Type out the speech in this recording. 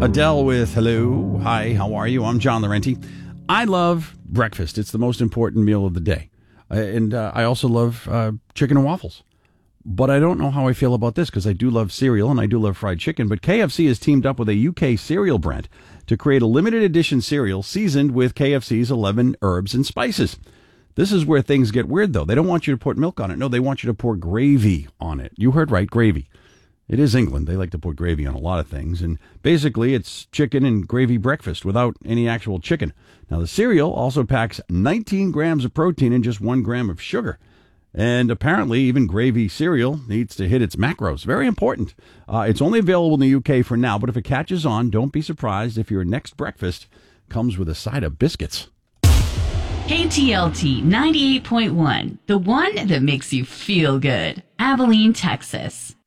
Adele with Hello. Hi, how are you? I'm John Laurenti. I love breakfast. It's the most important meal of the day. And I also love chicken and waffles. But I don't know how I feel about this because I do love cereal and I do love fried chicken. But KFC has teamed up with a UK cereal brand to create a limited edition cereal seasoned with KFC's 11 herbs and spices. This is where things get weird, though. They don't want you to put milk on it. No, they want you to pour gravy on it. You heard right, gravy. It is England. They like to put gravy on a lot of things. And basically, it's chicken and gravy breakfast without any actual chicken. Now, the cereal also packs 19 grams of protein and just 1 gram of sugar. And apparently, even gravy cereal needs to hit its macros. Very important. It's only available in the UK for now, but if it catches on, don't be surprised if your next breakfast comes with a side of biscuits. KTLT 98.1, the one that makes you feel good. Abilene, Texas.